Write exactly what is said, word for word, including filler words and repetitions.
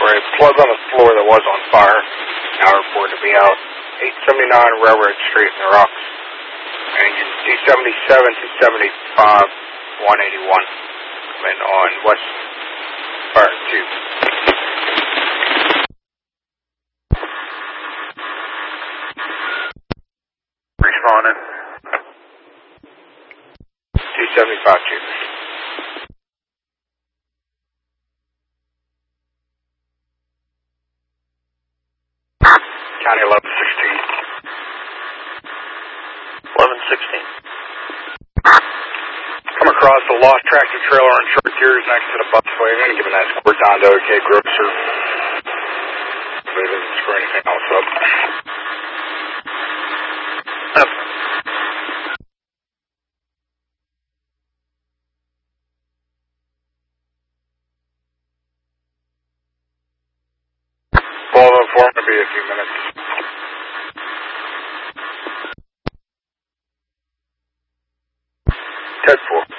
where a plug on the floor that was on fire. Now reported to be out. eight seventy-nine Railroad Street in the Rocks. Engine two seventy-seven, two seventy-five, one eighty-one. Coming on West Fire two. Responding. two seventy-five, two. County eleven sixteen. eleven sixteen. Come across a lost tractor trailer on short gears next to the bus wagon, giving that score down to OK Grocer. They didn't screw anything else up. Yep. twelve oh four, going to be a few minutes. ten four.